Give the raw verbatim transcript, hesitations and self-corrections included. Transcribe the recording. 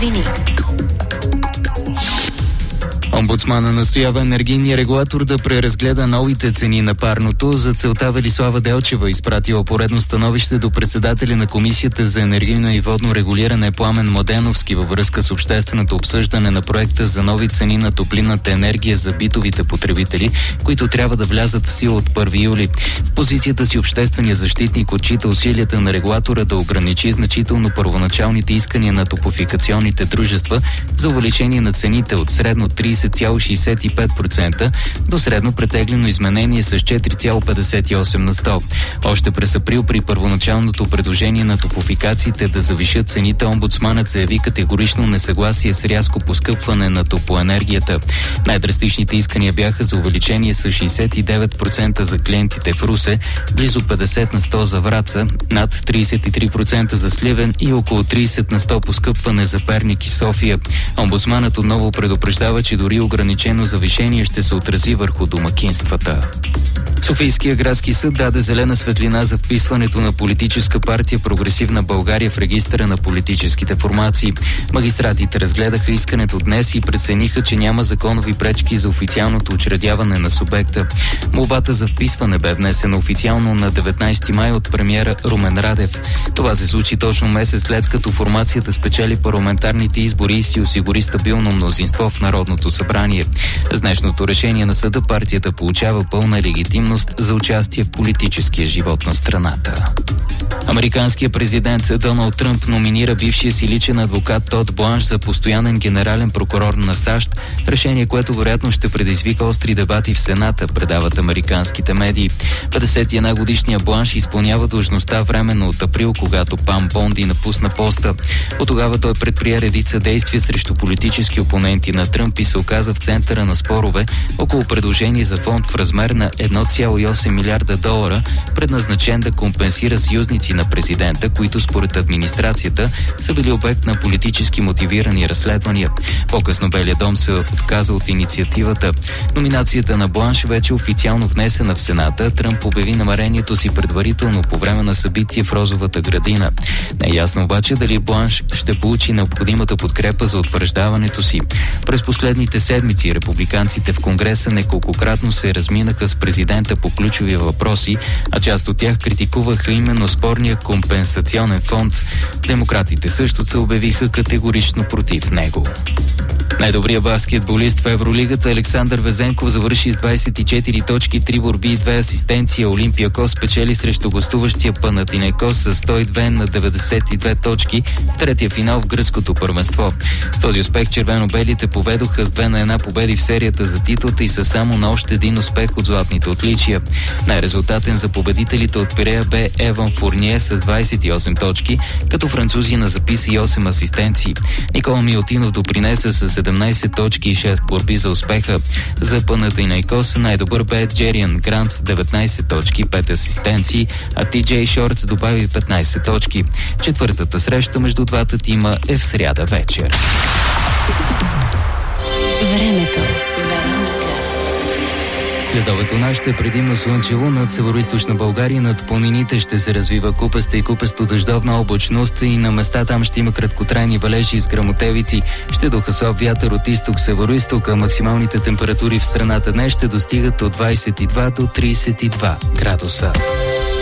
новини. Омбудсмана настоява енергийния регулатор да преразгледа новите цени на парното. За целта Велислава Делчева изпратила поредно становище до председателя на Комисията за енергийно и водно регулиране Пламен Младеновски във връзка с общественото обсъждане на проекта за нови цени на топлинната енергия за битовите потребители, които трябва да влязат в сила от първи юли. В позицията си общественият защитник отчита усилията на регулатора да ограничи значително първоначалните искания на топлофикационните дружества за увеличение на цените от средно тридесет цяло шейсет и пет процента до средно претеглено изменение с четири цяло петдесет и осем на сто. Още през април при първоначалното предложение на топлофикациите да завишат цените, омбудсманът заяви категорично несъгласие с рязко поскъпване на топлоенергията. Най-драстичните искания бяха за увеличение с шейсет и девет процента за клиентите в Русе, близо петдесет на сто за Враца, над тридесет и три процента за Сливен и около тридесет на сто поскъпване за Перник и София. Омбудсманът отново предупреждава, че дори ограничено завишение ще се отрази върху домакинствата. Софийския градски съд даде зелена светлина за вписването на политическа партия Прогресивна България в регистъра на политическите формации. Магистратите разгледаха искането днес и прецениха, че няма законови пречки за официалното учредяване на субекта. Молбата за вписване бе внесена официално на деветнайсети май от премиера Румен Радев. Това се случи точно месец след като формацията спечели парламентарните избори и си осигури стабилно мнозинство в Народното събрание. С днешното решение на съда партията получава пълна легитимност за участие в политическия живот на страната. Американският президент Доналд Тръмп номинира бившия си личен адвокат Тод Бланш за постоянен генерален прокурор на САЩ, решение, което вероятно ще предизвика остри дебати в Сената, предават американските медии. петдесет и една годишният Бланш изпълнява длъжността временно от април, когато Пам Бонди напусна поста. От тогава той предприе редица действия срещу политически опоненти на Тръмп и се оказа в центъра на спорове около предложение за фонд в размер на едно цяло и осем милиарда долара, предназначен да компенсира съюзници на президента, които според администрацията са били обект на политически мотивирани разследвания. По-късно Белия дом се отказа от инициативата. Номинацията на Бланш вече официално внесена в Сената. Тръмп обяви намерението си предварително по време на събитие в Розовата градина. Не е ясно обаче дали Бланш ще получи необходимата подкрепа за утвърждаването си. През последните седмици републиканците в Конгреса неколкократно се разминаха с президента по ключови въпроси, а част от тях критикуваха именно спорния компенсационен фонд. Демократите също се обявиха категорично против него. Най-добрият баскетболист в Евролигата Александър Везенков завърши с двайсет и четири точки, три борби и две асистенции. Олимпиакос спечели срещу гостуващия Панатинайкос с сто и две на деветдесет и две точки в третия финал в гръцкото първенство. С този успех червено-белите поведоха с две на една победи в серията за титлата и са само на още един успех от златните отличия. Най-резултатен за победителите от Пирея бе Еван Фурние с двайсет и осем точки, като французина записа и осем асистенции. Никола Милутинов допринесе с седемнайсет точки и шест борби за успеха. За Панатинайкос най-добър бе Джериан Грант с деветнайсет точки, пет асистенции, а Ти Джей Шортс добави петнайсет точки. Четвъртата среща между двата тима е в сряда вечер. Времето. Следовето нощ ще е предимно слънчево над североизточна България, над планините ще се развива купеста и купесто дъждовна облачност и на места там ще има краткотрайни валежи с гръмотевици. Ще духа слаб вятър от изток-североизток, а максималните температури в страната днес ще достигат от двайсет и два до трийсет и два градуса.